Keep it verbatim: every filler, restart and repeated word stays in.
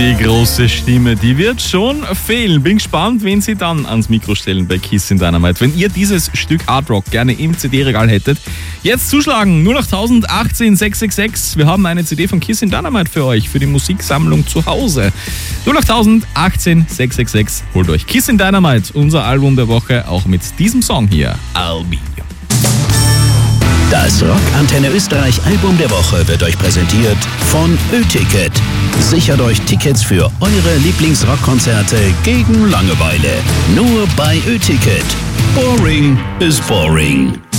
Die große Stimme, die wird schon fehlen. Bin gespannt, wen sie dann ans Mikro stellen bei Kissin Dynamite. Wenn ihr dieses Stück Hard Rock gerne im C D-Regal hättet, jetzt zuschlagen. null acht null null achtzehn sechs sechs sechs. Wir haben eine C D von Kissin Dynamite für euch, für die Musiksammlung zu Hause. null acht null null achtzehn sechs sechs sechs. Holt euch Kissin Dynamite, unser Album der Woche, auch mit diesem Song hier, I'll Be. Das Rock Antenne Österreich Album der Woche wird euch präsentiert von Ö-Ticket. Sichert euch Tickets für eure Lieblingsrockkonzerte gegen Langeweile. Nur bei Ö-Ticket. Boring is boring.